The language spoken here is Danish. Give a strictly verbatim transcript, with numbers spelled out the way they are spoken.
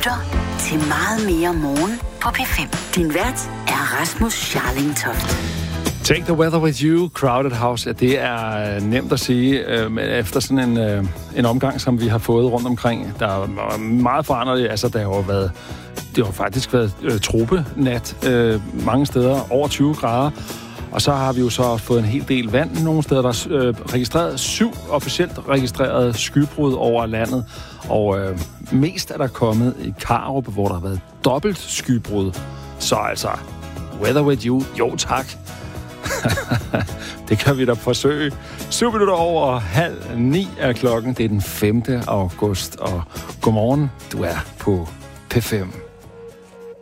lytter til Meget mere morgen på P fem. Din vært er Rasmus Scharling-Toft. Take the weather with you, Crowded House. Ja, det er nemt at sige, øh, efter sådan en, øh, en omgang, som vi har fået rundt omkring. Der er meget forandret. Altså, der har jo været, det har faktisk været øh, tropenat øh, mange steder, over tyve grader. Og så har vi jo så fået en hel del vand nogle steder. Der er øh, registreret syv officielt registrerede skybrud over landet. Og øh, mest er der kommet i Karup, hvor der har været dobbelt skybrud. Så altså, weather with you, jo tak. Det kan vi da forsøge. Syv minutter over halv ni er klokken. Det er den femte august, og godmorgen, du er på P fem.